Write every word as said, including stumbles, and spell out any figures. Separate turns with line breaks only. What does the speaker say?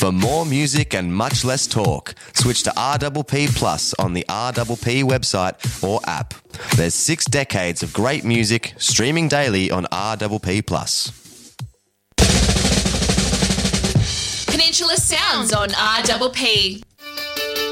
For more music and much less talk, switch to R P P Plus on the R P P website or app. There's six decades of great music streaming daily on R P P Plus.
Peninsula Sounds on R P P.